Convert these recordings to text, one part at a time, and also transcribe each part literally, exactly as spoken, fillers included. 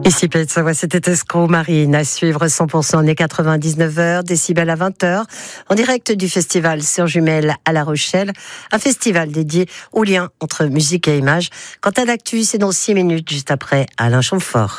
Ici Pays de Savoie, c'était Escroc Marine, à suivre cent pour cent années quatre-vingt-dix-neuf heures, décibels à vingt heures, en direct du festival Sœurs Jumelles à La Rochelle, un festival dédié au lien entre musique et image. Quant à l'actu, c'est dans six minutes, juste après Alain Chamfort.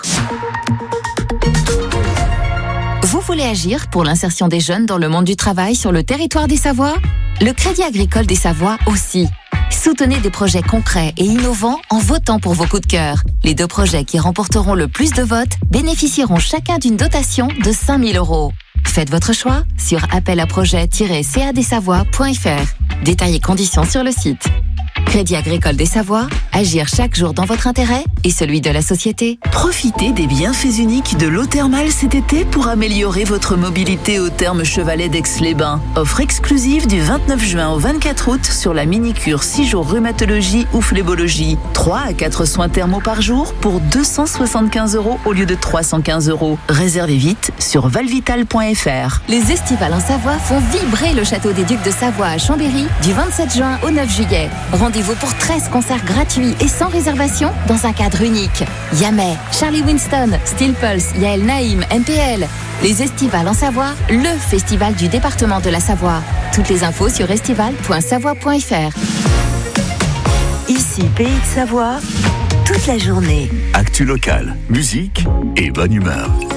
Vous voulez agir pour l'insertion des jeunes dans le monde du travail sur le territoire des Savoies ? Le Crédit Agricole des Savoies aussi. Soutenez des projets concrets et innovants en votant pour vos coups de cœur. Les deux projets qui remporteront le plus de votes bénéficieront chacun d'une dotation de cinq mille euros. Faites votre choix sur appel à projet tiret c a d savoie point f r. Détails et conditions sur le site. Crédit Agricole des Savoies, agir chaque jour dans votre intérêt et celui de la société. Profitez des bienfaits uniques de l'eau thermale cet été pour améliorer votre mobilité au Thermes Chevalet d'Aix-les-Bains. Offre exclusive du vingt-neuf juin au vingt-quatre août sur la mini-cure six jours rhumatologie ou phlébologie. trois à quatre soins thermaux par jour pour deux cent soixante-quinze euros au lieu de trois cent quinze euros. Réservez vite sur valvital point f r. Les estivales en Savoie font vibrer le château des Ducs de Savoie à Chambéry du vingt-sept juin au neuf juillet. Rendez-vous pour treize concerts gratuits et sans réservation dans un cadre unique. Yamé, Charlie Winston, Steel Pulse, Yael Naïm, M P L. Les estivales en Savoie, le festival du département de la Savoie. Toutes les infos sur estival point savoie point f r. Ici Pays de Savoie, toute la journée. Actu locale, musique et bonne humeur.